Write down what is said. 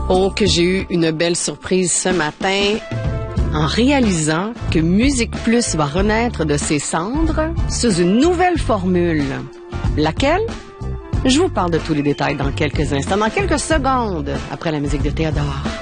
Oh, que j'ai eu une belle surprise ce matin en réalisant que Musique Plus va renaître de ses cendres sous une nouvelle formule. Laquelle? Je vous parle de tous les détails dans quelques instants, dans quelques secondes, après la musique de Théodore.